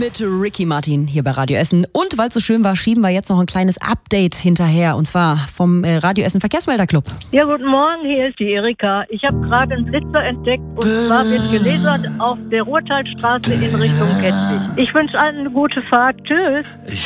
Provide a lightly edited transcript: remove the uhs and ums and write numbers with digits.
mit Ricky Martin hier bei Radio Essen. Und weil es so schön war, schieben wir jetzt noch ein kleines Update hinterher. Und zwar vom Radio Essen Verkehrsmelderclub. Ja, guten Morgen, hier ist die Erika. Ich habe gerade einen Blitzer entdeckt und zwar wird gelasert auf der Ruhrtalstraße in Richtung Ketzig. Ich wünsche allen eine gute Fahrt. Tschüss.